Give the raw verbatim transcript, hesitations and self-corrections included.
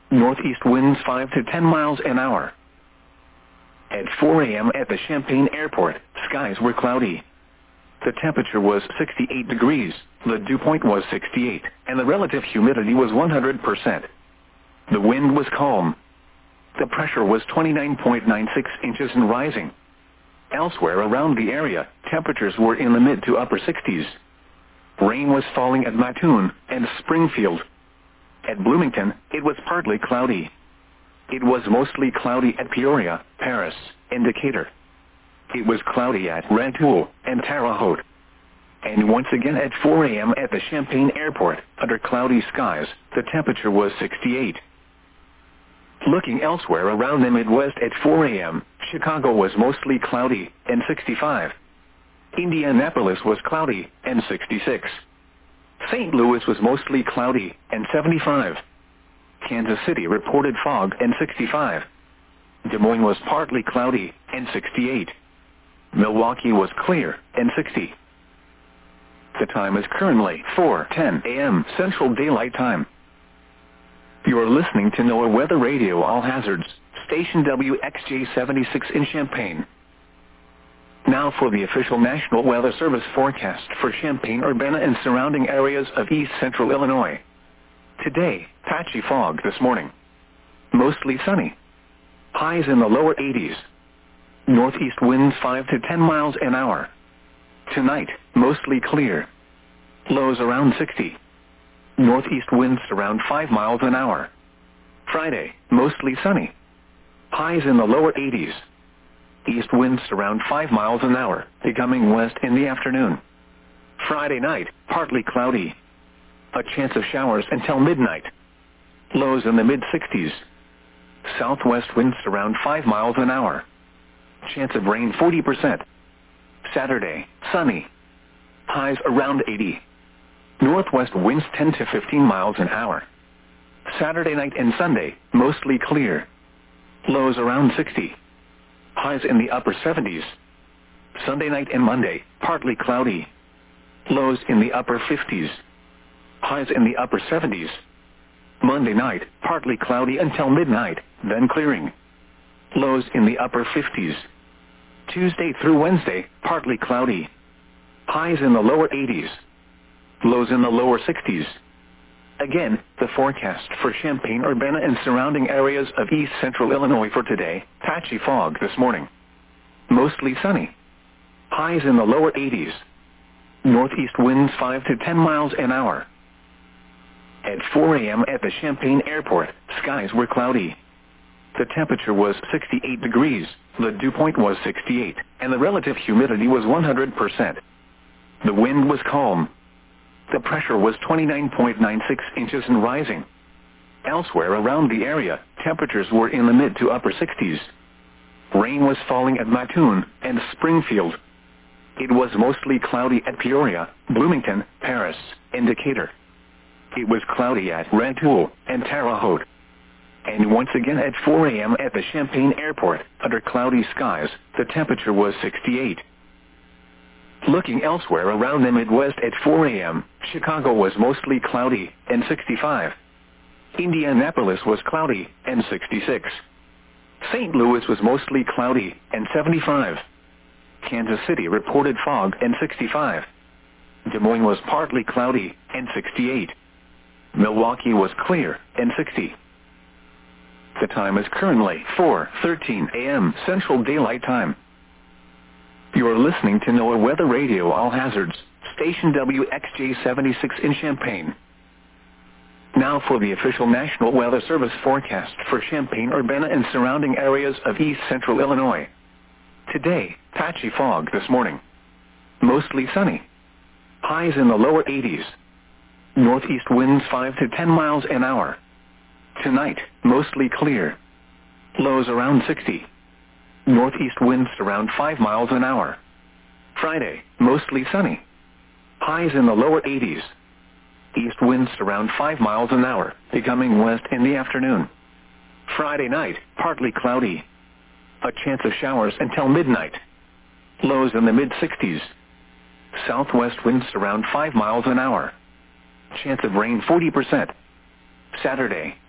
Northeast winds five to ten miles an hour. At four a m at the Champaign Airport, skies were cloudy. The temperature was sixty-eight degrees, the dew point was sixty-eight, and the relative humidity was one hundred percent. The wind was calm. The pressure was twenty-nine point nine six inches and rising. Elsewhere around the area, temperatures were in the mid to upper sixties. Rain was falling at Mattoon and Springfield. At Bloomington, it was partly cloudy. It was mostly cloudy at Peoria, Paris, and Decatur. It was cloudy at Rantoul and Terre Haute. And once again at four a m at the Champaign Airport, under cloudy skies, the temperature was sixty-eight. Looking elsewhere around the Midwest at four a m, Chicago was mostly cloudy and sixty-five. Indianapolis was cloudy and sixty-six. Saint Louis was mostly cloudy and seventy-five. Kansas City reported fog and sixty-five. Des Moines was partly cloudy and sixty-eight. Milwaukee was clear and sixty. The time is currently four ten a m Central Daylight Time. You are listening to NOAA Weather Radio All Hazards, station W X J seventy-six in Champaign. Now for the official National Weather Service forecast for Champaign-Urbana and surrounding areas of east central Illinois. Today, patchy fog this morning. Mostly sunny. Highs in the lower eighties. Northeast winds five to ten miles an hour. Tonight, mostly clear. Lows around sixty. Northeast winds around five miles an hour. Friday, mostly sunny. Highs in the lower eighties. East winds around five miles an hour, becoming west in the afternoon. Friday night, partly cloudy. A chance of showers until midnight. Lows in the mid-sixties. Southwest winds around five miles an hour. Chance of rain forty percent. Saturday, sunny. Highs around eighty. Northwest winds ten to fifteen miles an hour. Saturday night and Sunday, mostly clear. Lows around sixty. Highs in the upper seventies. Sunday night and Monday, partly cloudy. Lows in the upper fifties. Highs in the upper seventies. Monday night, partly cloudy until midnight, then clearing. Lows in the upper fifties. Tuesday through Wednesday, partly cloudy. Highs in the lower eighties. Lows in the lower sixties. Again, the forecast for Champaign-Urbana and surrounding areas of east central Illinois for today, patchy fog this morning. Mostly sunny. Highs in the lower eighties. Northeast winds five to ten miles an hour. At four a m at the Champaign Airport, skies were cloudy. The temperature was sixty-eight degrees, the dew point was sixty-eight, and the relative humidity was one hundred percent. The wind was calm. The pressure was twenty-nine point nine six inches and rising. Elsewhere around the area, temperatures were in the mid to upper sixties. Rain was falling at Mattoon and Springfield. It was mostly cloudy at Peoria, Bloomington, Paris, and Decatur. It was cloudy at Rantoul and Terre Haute. And once again at four a m at the Champaign Airport, under cloudy skies, the temperature was sixty-eight. Looking elsewhere around the Midwest at four a m, Chicago was mostly cloudy and sixty-five. Indianapolis was cloudy and sixty-six. Saint Louis was mostly cloudy and seventy-five. Kansas City reported fog and sixty-five. Des Moines was partly cloudy and sixty-eight. Milwaukee was clear and sixty. The time is currently four thirteen a m Central Daylight Time. You are listening to NOAA Weather Radio All Hazards, station W X J seventy-six in Champaign. Now for the official National Weather Service forecast for Champaign-Urbana and surrounding areas of east central Illinois. Today, patchy fog this morning. Mostly sunny. Highs in the lower eighties. Northeast winds five to ten miles an hour. Tonight, mostly clear. Lows around sixty. Northeast winds around five miles an hour. Friday, mostly sunny. Highs in the lower eighties. East winds around five miles an hour, becoming west in the afternoon. Friday night, partly cloudy. A chance of showers until midnight. Lows in the mid-sixties. Southwest winds around five miles an hour. Chance of rain forty percent. Saturday,